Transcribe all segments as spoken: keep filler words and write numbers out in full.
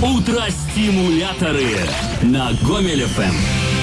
Утро-стимуляторы на Гомель эф эм.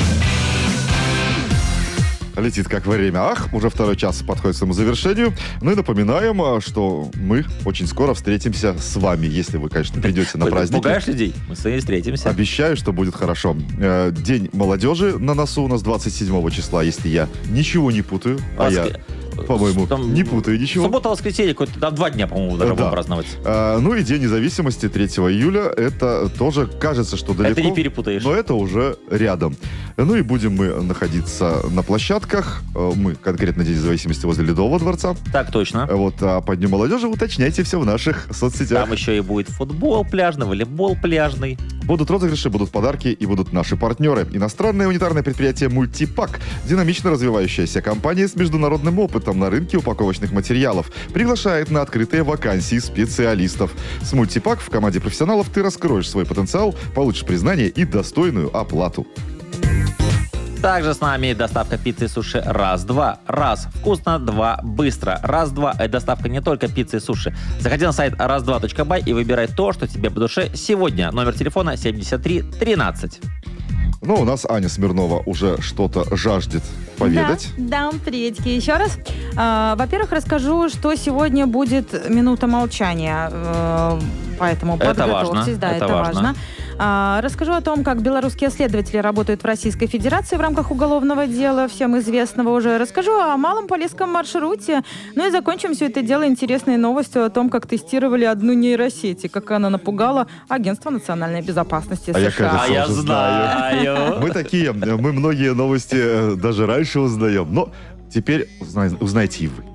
Летит как время. Ах, уже второй час подходит к своему завершению. Ну и напоминаем, что мы очень скоро встретимся с вами, если вы, конечно, придете на праздники. Пугаешь людей? Мы с вами встретимся. Обещаю, что будет хорошо. День молодежи на носу у нас двадцать седьмого числа, если я ничего не путаю. А, а я... По-моему, там не путаю ничего. Суббота-воскресенье, какой-то два дня, по-моему, даже да. будем праздновать. А, ну и День независимости третьего июля. Это тоже кажется, что далеко. Это не перепутаешь. Но это уже рядом. Ну и будем мы находиться на площадках. Мы конкретно День независимости возле Ледового дворца. Так точно. Вот, а по Дню молодежи уточняйте все в наших соцсетях. Там еще и будет футбол пляжный, волейбол пляжный. Будут розыгрыши, будут подарки и будут наши партнеры. Иностранное унитарное предприятие «Мультипак». Динамично развивающаяся компания с международным опытом на рынке упаковочных материалов. Приглашает на открытые вакансии специалистов. С «Мультипак» в команде профессионалов ты раскроешь свой потенциал, получишь признание и достойную оплату. Также с нами доставка пиццы и суши раз-два. Раз – вкусно, два – быстро. Раз-два – это доставка не только пиццы и суши. Заходи на сайт раз два точка бай и выбирай то, что тебе по душе сегодня. Номер телефона семьдесят три тринадцать. Ну, у нас Аня Смирнова уже что-то жаждет поведать. Да, да, приветики еще раз. А, во-первых, расскажу, что сегодня будет минута молчания. А, поэтому это подготовьтесь. Важно. Да, это, это важно. важно. А, расскажу о том, как белорусские следователи работают в Российской Федерации в рамках уголовного дела, всем известного уже. Расскажу о малом полесском маршруте. Ну и закончим все это дело интересной новостью о том, как тестировали одну нейросеть, и как она напугала Агентство национальной безопасности а США. Я, кажется, а я уже знаю. знаю. Мы такие, мы многие новости даже раньше узнаем, но теперь узнаете и вы.